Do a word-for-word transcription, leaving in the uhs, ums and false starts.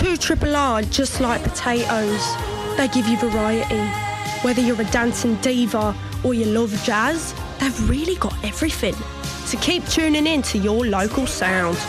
two triple R just like potatoes. They give you variety. Whether you're a dancing diva or you love jazz, they've really got everything. So keep tuning in to your local sound.